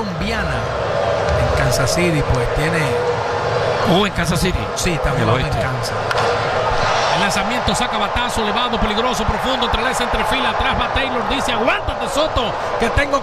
colombiana en Kansas City, pues tiene... en Kansas City. Sí, también en Kansas. El lanzamiento saca batazo, elevado, peligroso, profundo, entrelaza entre fila, atrás va Taylor, dice, aguántate Soto, que tengo